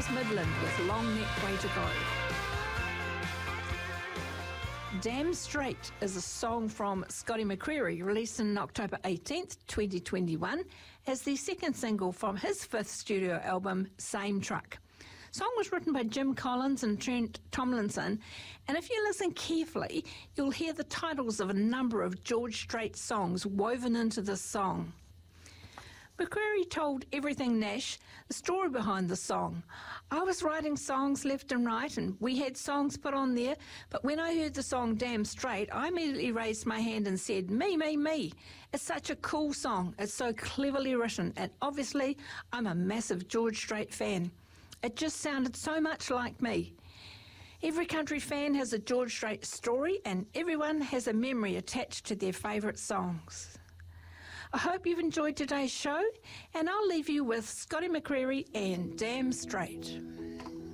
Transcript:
Travis Midland with Long Neck Way to Go. Damn Straight is a song from Scotty McCreery, released on October 18th, 2021, as the second single from his fifth studio album, Same Truck. The song was written by Jim Collins and Trent Tomlinson, and if you listen carefully, you'll hear the titles of a number of George Strait songs woven into this song. McCreery told Everything Nash the story behind the song. I was writing songs left and right, and we had songs put on there, but when I heard the song Damn Straight, I immediately raised my hand and said, me, me, me. It's such a cool song. It's so cleverly written, and obviously I'm a massive George Strait fan. It just sounded so much like me. Every country fan has a George Strait story, and everyone has a memory attached to their favourite songs. I hope you've enjoyed today's show, and I'll leave you with Scotty McCreery and Damn Straight.